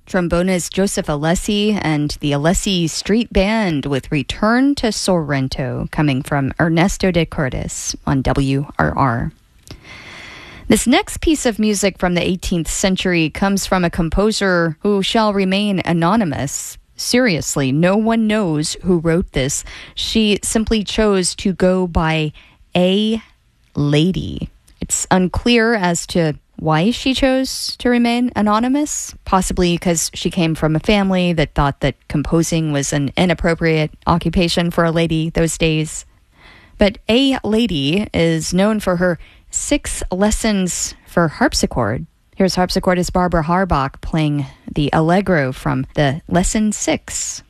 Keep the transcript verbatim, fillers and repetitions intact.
Trombonist Joseph Alessi and the Alessi Street Band with Return to Sorrento, coming from Ernesto de Cordes on W R R. This next piece of music from the eighteenth century comes from a composer who shall remain anonymous. Seriously, no one knows who wrote this. She simply chose to go by A Lady. It's unclear as to why she chose to remain anonymous, possibly because she came from a family that thought that composing was an inappropriate occupation for a lady those days. But A Lady is known for her six lessons for harpsichord. Here's harpsichordist Barbara Harbach playing the Allegro from the Lesson six.